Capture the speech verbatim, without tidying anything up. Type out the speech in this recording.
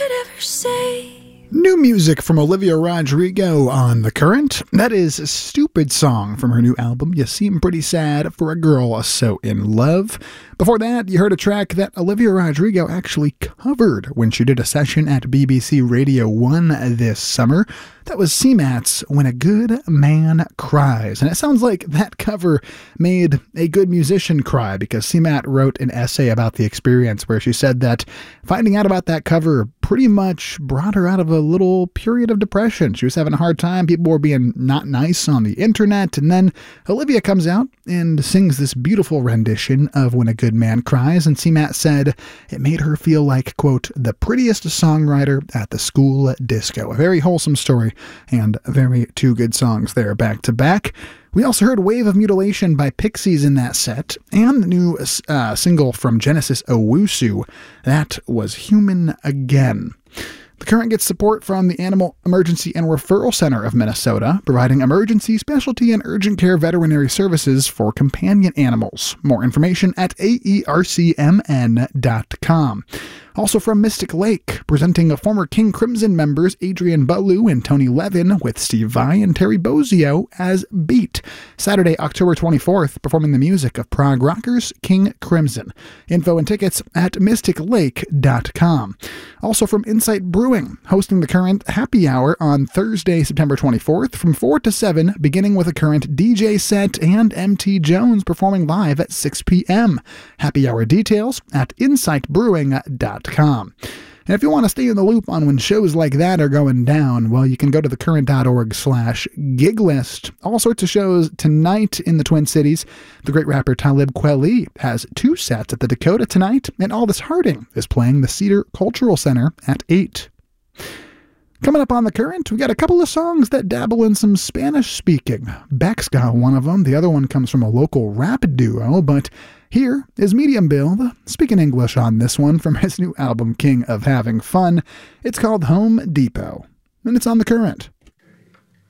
could ever say. New music from Olivia Rodrigo on The Current. That is Stupid Song from her new album, You Seem Pretty Sad for a Girl So in Love. Before that, you heard a track that Olivia Rodrigo actually covered when she did a session at B B C Radio one this summer. That was C MAT's When a Good Man Cries. And it sounds like that cover made a good musician cry, because C MAT wrote an essay about the experience where she said that finding out about that cover pretty much brought her out of a little period of depression. She was having a hard time. People were being not nice on the internet. And then Olivia comes out and sings this beautiful rendition of When a Good Man Cries. And C MAT said it made her feel like, quote, the prettiest songwriter at the school disco. A very wholesome story and very two good songs there back to back. We also heard Wave of Mutilation by Pixies in that set, and the new uh, single from Genesis Owusu, that was Human Again. The Current gets support from the Animal Emergency and Referral Center of Minnesota, providing emergency, specialty, and urgent care veterinary services for companion animals. More information at A E R C M N dot com. Also from Mystic Lake, presenting former King Crimson members Adrian Butlew and Tony Levin with Steve Vai and Terry Bozzio as Beat. Saturday, October twenty-fourth, performing the music of prog rockers King Crimson. Info and tickets at mystic lake dot com. Also from Insight Brewing, hosting the Current Happy Hour on Thursday, September twenty-fourth from four to seven, beginning with a Current D J set and M T Jones performing live at six p.m. Happy Hour details at insight brewing dot com. And if you want to stay in the loop on when shows like that are going down, well, you can go to thecurrent.org slash gig list. All sorts of shows tonight in the Twin Cities. The great rapper Talib Kweli has two sets at the Dakota tonight, and Aldous Harding is playing the Cedar Cultural Center at eight. Coming up on The Current, we got a couple of songs that dabble in some Spanish speaking. Beck's got one of them. The other one comes from a local rap duo, but here is Medium Build, speaking English on this one from his new album, King of Having Fun. It's called Home Depot, and it's on The Current.